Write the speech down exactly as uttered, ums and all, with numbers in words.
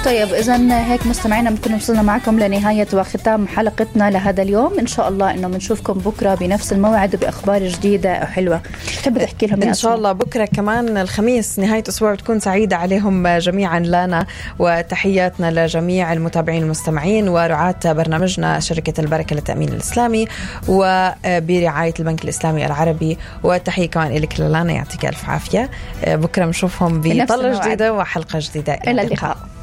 طيب إذن هيك مستمعينا بنكون وصلنا معكم لنهاية وختام حلقتنا لهذا اليوم. إن شاء الله إنه بنشوفكم بكرة بنفس الموعد بأخبار جديدة وحلوة. تحب تحكي لهم إن شاء الله بكرة كمان الخميس نهاية أسبوع تكون سعيدة عليهم جميعا لنا، وتحياتنا لجميع المتابعين المستمعين ورعاة برنامجنا شركة البركة للتأمين الإسلامي وبرعاية البنك الإسلامي العربي. وتحية كمان إليك لانا، يعطيك ألف عافية. بكرة نشوفهم بطلة جديدة وحلقة جديدة. إلى اللقاء.